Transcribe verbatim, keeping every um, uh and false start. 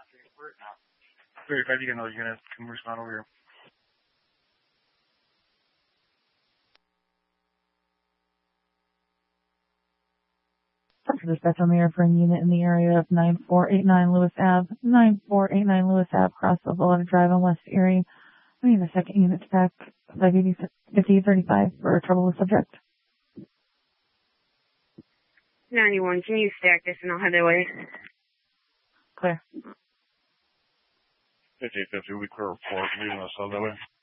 thirty-five, you got another unit. Can respond over here. Dispatch on the air for a unit in the area of nine four eight nine Lewis Ave, nine four eight nine Lewis Ave, cross of Valletta Drive in West Erie. I need the second unit to back five eighty fifty thirty-five for trouble with subject. ninety-one, can you stack this and I'll head away? Clear. fifty-eight fifty, we clear report, leaving us out that way.